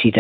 necessita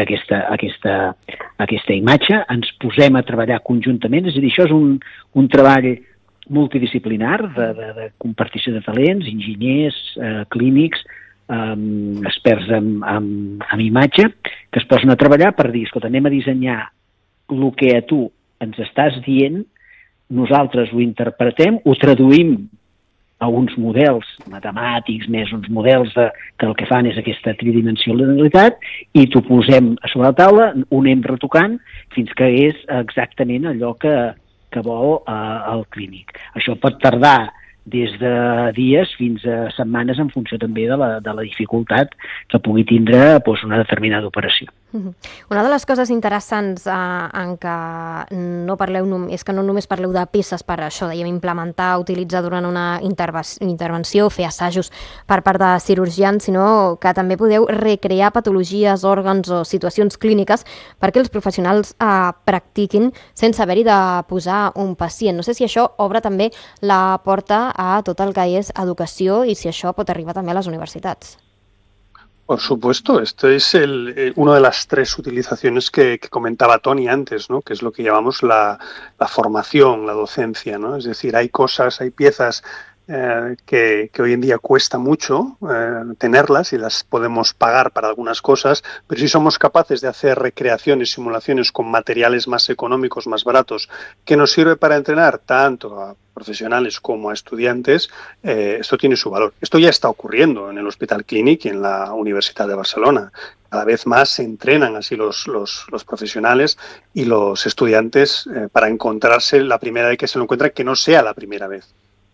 aquesta imatge, ens posem a treballar conjuntament, és a dir, això és un treball multidisciplinar de compartició de talents, enginyers, clínics, experts en imatge, que es posen a treballar per dir, escolta, anem a dissenyar el que a tu ens estàs dient, nosaltres ho interpretem, ho traduïm a uns models matemàtics, més uns models que el que fan és aquesta tridimensionalitat, i t'ho posem a sobre la taula, ho anem retocant fins que és exactament allò que vol el clínic. Això pot tardar des de dies fins a setmanes en funció també de la dificultat que pugui tindre una determinada operació. Una de les coses interessants en què no parleu és que no només parleu de peces per això, dèiem, implementar, utilitzar durant una intervenció, fer assajos per part de cirurgians, sinó que també podeu recrear patologies, òrgans o situacions clíniques perquè els professionals practiquin sense haver-hi de posar un pacient. No sé si això obre també la porta a tot el que és educació i si això pot arribar també a les universitats. Por supuesto, esto es una de las tres utilizaciones que comentaba Tony antes, ¿no? Que es lo que llamamos la formación, la docencia, ¿no? Es decir, hay cosas, hay piezas que hoy en día cuesta mucho tenerlas y las podemos pagar para algunas cosas, pero si somos capaces de hacer recreaciones, simulaciones con materiales más económicos, más baratos, que nos sirve para entrenar tanto a profesionales como a estudiantes, esto tiene su valor. Esto ya está ocurriendo en el Hospital Clínic y en la Universidad de Barcelona. Cada vez más se entrenan así los profesionales y los estudiantes para encontrarse la primera vez que se lo encuentran, que no sea la primera vez.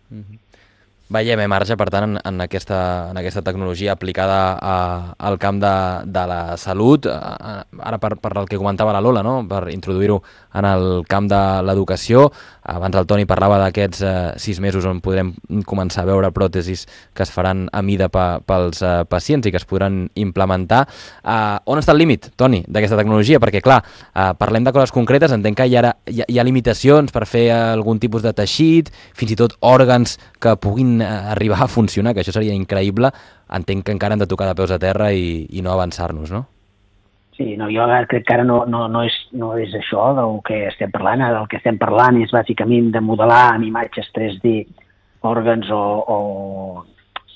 Veiem marge, per tant, en aquesta tecnologia aplicada al camp de la salut. Ara, per el que comentava la Lola, no? Per introduir-ho en el camp de l'educació. Abans el Toni parlava d'aquests 6 mesos on podrem començar a veure pròtesis que es faran a mida pels pacients i que es podran implementar. On està el límit, Toni, d'aquesta tecnologia? Perquè, clar, parlem de coses concretes, entenc que hi ha limitacions per fer algun tipus de teixit, fins i tot òrgans que puguin arribar a funcionar, que això seria increïble. Entenc que encara hem de tocar de peus a terra i no avançar-nos, no? Sí, no, jo crec que ara no és això del que estem parlant. Ara el que estem parlant és bàsicament de modelar amb imatges 3D òrgans o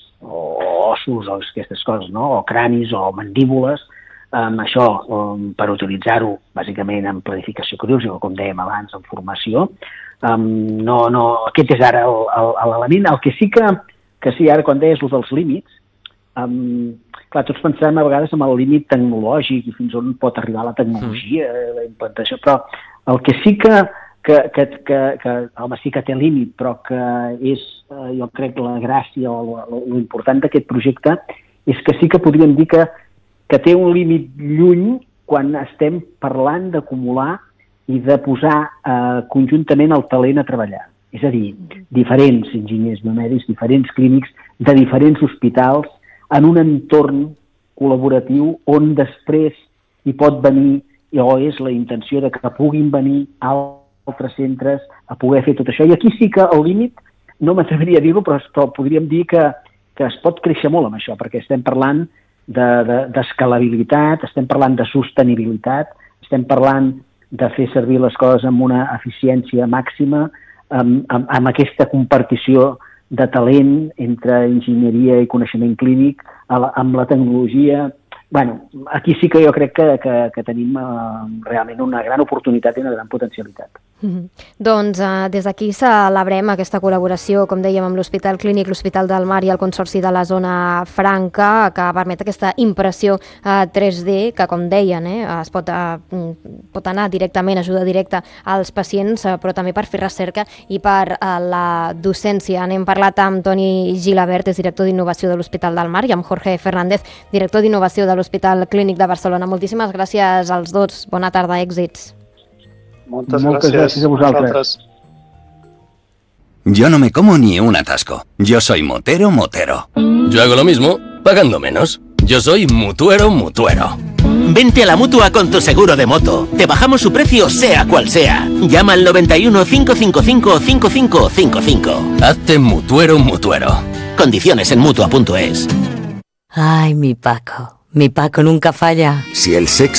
ossos o aquestes coses, no? O cranis o mandíbules. Això per utilitzar-ho bàsicament en planificació quirúrgica, com dèiem abans, en formació. Aquest és ara l'element. El que sí que sí, ara quan deies dels límits, clar, tots pensem a vegades en el límit tecnològic i fins on pot arribar la tecnologia, la implantació, però el que sí que home, sí que té límit, però que és, jo crec, la gràcia o l'important d'aquest projecte és que sí que podríem dir que té un límit lluny quan estem parlant d'acumular i de posar conjuntament el talent a treballar. És a dir, diferents enginyers biomèdics, diferents clínics de diferents hospitals en un entorn col·laboratiu on després hi pot venir, o és la intenció de que puguin venir altres centres a poder fer tot això. I aquí sí que el límit, no m'atreviria a dir-ho, però podríem dir que es pot créixer molt amb això, perquè estem parlant d'escalabilitat, estem parlant de sostenibilitat, estem parlant de fer servir les coses amb una eficiència màxima, amb aquesta compartició de talent entre enginyeria i coneixement clínic, amb la tecnologia. Bueno, aquí sí que jo crec que tenim realment una gran oportunitat i una gran potencialitat. Doncs des d'aquí celebrem aquesta col·laboració, com dèiem, amb l'Hospital Clínic, l'Hospital del Mar i el Consorci de la Zona Franca, que permet aquesta impressió 3D, que, com deien, es pot anar directament, ajuda directa als pacients, però també per fer recerca i per la docència. N'hem parlat amb Toni Gilabert, és director d'innovació de l'Hospital del Mar, i amb Jorge Fernández, director d'innovació de l'Hospital Clínic de Barcelona. Moltíssimes gràcies als dos. Bona tarda, èxits. Moltes gràcies a vosaltres. Yo no me como ni un atasco. Yo soy motero. Yo hago lo mismo, pagando menos. Yo soy mutuero. Vente a la Mutua con tu seguro de moto. Te bajamos su precio sea cual sea. Llama al 91 555 5555. Hazte mutuero. Condiciones en Mutua.es. Ay, mi Paco nunca falla. Si el sexo